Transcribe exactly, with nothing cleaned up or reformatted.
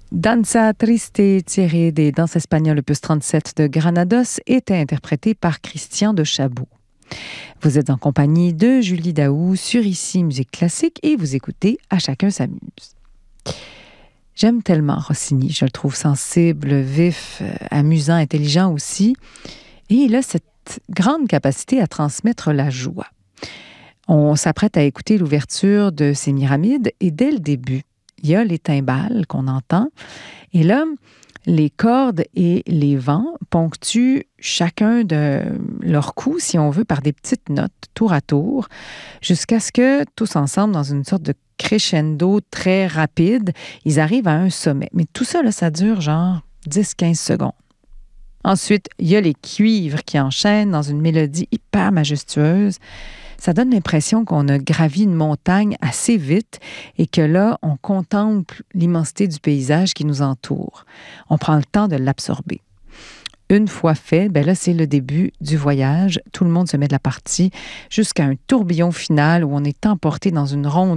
Danza Triste, tiré des Danses espagnoles opus trente-sept de Granados, était interprété par Christian de Chabot. Vous êtes en compagnie de Julie Daou sur Ici Musique Classique et vous écoutez À chacun s'amuse. J'aime tellement Rossini, je le trouve sensible, vif, amusant, intelligent aussi. Et il a cette grande capacité à transmettre la joie. On s'apprête à écouter l'ouverture de Sémiramis et dès le début, il y a les timbales qu'on entend. Et là, les cordes et les vents ponctuent chacun de leurs coups, si on veut, par des petites notes, tour à tour, jusqu'à ce que, tous ensemble, dans une sorte de crescendo très rapide, ils arrivent à un sommet. Mais tout ça, là, ça dure genre dix à quinze secondes. Ensuite, il y a les cuivres qui enchaînent dans une mélodie hyper majestueuse. Ça donne l'impression qu'on a gravi une montagne assez vite et que là, on contemple l'immensité du paysage qui nous entoure. On prend le temps de l'absorber. Une fois fait, ben là, c'est le début du voyage. Tout le monde se met de la partie jusqu'à un tourbillon final où on est emporté dans une ronde